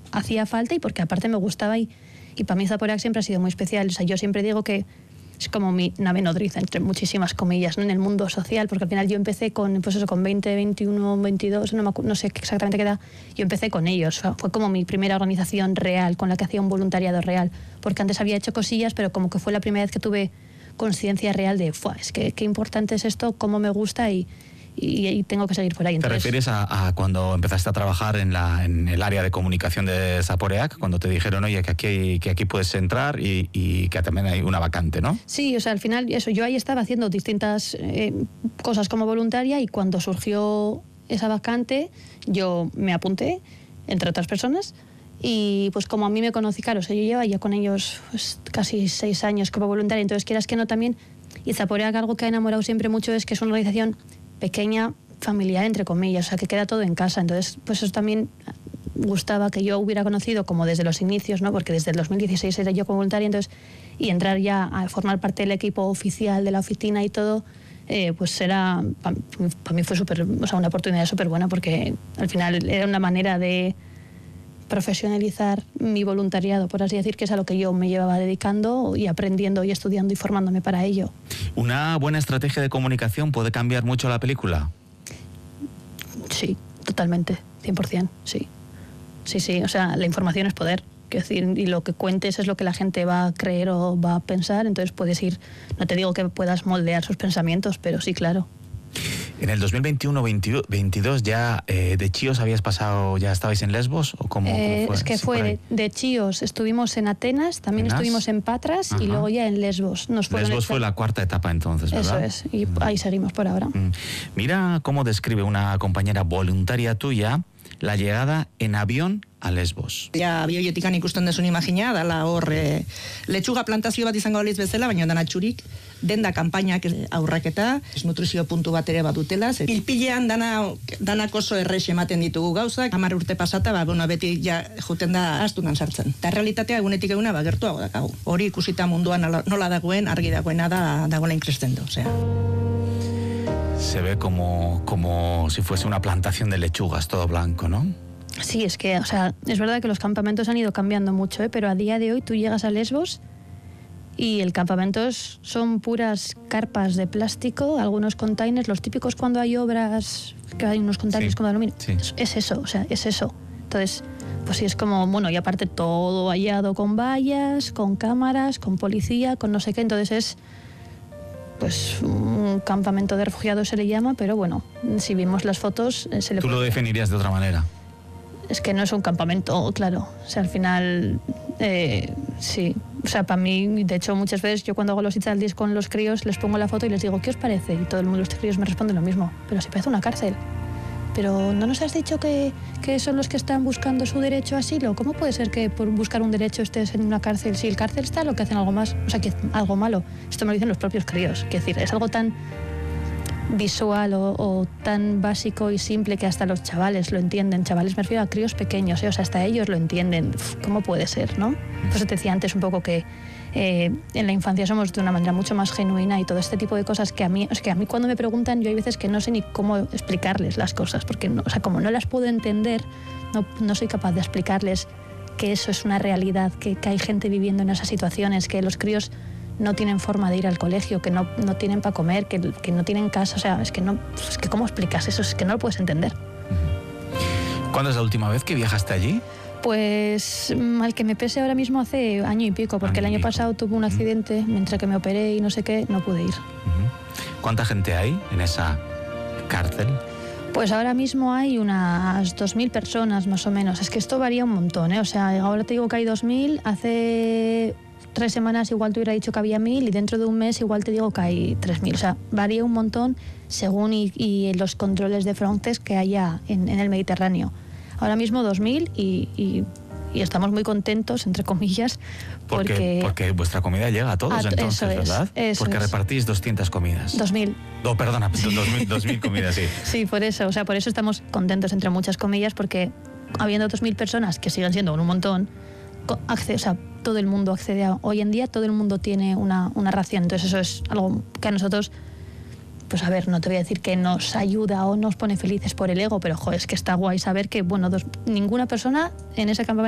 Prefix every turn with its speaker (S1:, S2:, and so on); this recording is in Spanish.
S1: hacía falta y porque aparte me gustaba y para mí Zaporeak siempre ha sido muy especial. O sea, yo siempre digo que es como mi nave nodriza, entre muchísimas comillas, ¿no? En el mundo social, porque al final yo empecé con, pues eso, con 20, 21, 22, no sé exactamente qué edad, yo empecé con ellos. O sea, fue como mi primera organización real, con la que hacía un voluntariado real, porque antes había hecho cosillas, pero como que fue la primera vez que tuve conciencia real de, es que qué importante es esto, cómo me gusta y tengo que seguir por ahí.
S2: Entonces, ¿te refieres a cuando empezaste a trabajar en el área de comunicación de Zaporeak, cuando te dijeron, oye, que aquí puedes entrar y que también hay una vacante, ¿no?
S1: Sí, o sea, al final, eso, yo ahí estaba haciendo distintas cosas como voluntaria y cuando surgió esa vacante, yo me apunté, entre otras personas, y pues como a mí me conocí, claro, o sea, yo llevaba ya con ellos pues, casi 6 años como voluntaria, entonces quieras que no también, y Zaporeak algo que ha enamorado siempre mucho es que es una organización pequeña, familiar, entre comillas, o sea, que queda todo en casa. Entonces, pues eso también gustaba que yo hubiera conocido como desde los inicios, ¿no? Porque desde el 2016 era yo como voluntaria, entonces, y entrar ya a formar parte del equipo oficial de la oficina y todo, pues era, para mí fue una oportunidad súper buena, porque al final era una manera de profesionalizar mi voluntariado, por así decir, que es a lo que yo me llevaba dedicando y aprendiendo y estudiando y formándome para ello.
S2: ¿Una buena estrategia de comunicación puede cambiar mucho la película?
S1: Sí, totalmente, 100%, sí. Sí, o sea, la información es poder, quiero decir, y lo que cuentes es lo que la gente va a creer o va a pensar, entonces puedes ir, no te digo que puedas moldear sus pensamientos, pero sí, claro.
S2: En el 2021-22 ya de Chios habías pasado, ya estabais en Lesbos, ¿o cómo fue?
S1: Es que fue de Chios, estuvimos en Atenas, también estuvimos en Patras. Ajá. Y luego ya en Lesbos.
S2: Lesbos fue la cuarta etapa entonces, ¿verdad?
S1: Eso es, y ahí seguimos por ahora.
S2: Mira cómo describe una compañera voluntaria tuya la llegada en avión a Lesbos.
S3: Ja, abioietik ikusten dezun imagina, dala hor letxuga plantazio bat izango balitz bezala, baina dana txurik, denda kanpainak aurraketa, nutrizio puntu bat ere badutela, pilpilean danak oso errex ematen ditugu gauzak, 10 urte pasata, beti ja juten da astunan sartzen. Eta realitatea egunetik eguna gertuago dakagu. Hori ikusita munduan nola dagoen, argi dagoena dagoela increscendo, osea.
S2: Se ve como si fuese una plantación de lechugas, todo blanco, ¿no?
S1: Sí, es que, o sea, es verdad que los campamentos han ido cambiando mucho, pero a día de hoy tú llegas a Lesbos y el campamento son puras carpas de plástico, algunos containers, los típicos cuando hay obras, que hay unos containers como de aluminio. Sí. Es eso, o sea, es eso. Entonces, pues sí, es como, bueno, y aparte todo vallado con vallas, con cámaras, con policía, con no sé qué, entonces es pues un campamento de refugiados se le llama, pero bueno, si vimos las fotos se le...
S2: ¿Tú lo definirías de otra manera?
S1: Es que no es un campamento, claro. O sea, al final, sí. O sea, para mí, de hecho, muchas veces yo cuando hago los Itzaldis con los críos les pongo la foto y les digo, ¿qué os parece? Y todo el mundo, los críos me responden lo mismo. Pero si parece una cárcel. Pero ¿no nos has dicho que son los que están buscando su derecho a asilo? ¿Cómo puede ser que por buscar un derecho estés en una cárcel? Si el cárcel está, lo que hacen algo más, o sea, que algo malo. Esto me lo dicen los propios críos. Quiero decir, es algo tan visual o tan básico y simple que hasta los chavales lo entienden. Chavales me refiero a críos pequeños, o sea, hasta ellos lo entienden. ¿Cómo puede ser, no? Por eso te decía antes un poco que en la infancia somos de una manera mucho más genuina y todo este tipo de cosas que a mí cuando me preguntan, yo hay veces que no sé ni cómo explicarles las cosas, porque no, o sea, como no las puedo entender, no soy capaz de explicarles que eso es una realidad, que hay gente viviendo en esas situaciones, que los críos no tienen forma de ir al colegio, que no tienen para comer, que no tienen casa, o sea, es que ¿cómo explicas eso? Es que no lo puedes entender.
S2: ¿Cuándo es la última vez que viajaste allí?
S1: Pues al que me pese ahora mismo hace año y pico, porque el año pasado tuve un accidente, mientras que me operé y no sé qué, no pude ir.
S2: ¿Cuánta gente hay en esa cárcel?
S1: Pues ahora mismo hay unas 2.000 personas más o menos. Es que esto varía un montón, ¿eh? O sea, ahora te digo que hay 2.000, hace 3 semanas igual te hubiera dicho que había 1.000 y dentro de un mes igual te digo que hay 3.000. O sea, varía un montón según y los controles de Frontex que haya en el Mediterráneo. Ahora mismo 2.000 y estamos muy contentos, entre comillas,
S2: porque vuestra comida llega a todos entonces, ¿verdad? Porque repartís 200 comidas.
S1: 2.000.
S2: No, perdona, 2.000 comidas, sí.
S1: Sí, por eso estamos contentos, entre muchas comillas, porque habiendo 2.000 personas, que siguen siendo un montón, todo el mundo accede hoy en día todo el mundo tiene una ración, entonces eso es algo que a nosotros, pues a ver, no te voy a decir que nos ayuda o nos pone felices por el ego, pero es que está guay saber que, bueno, ninguna persona en ese campamento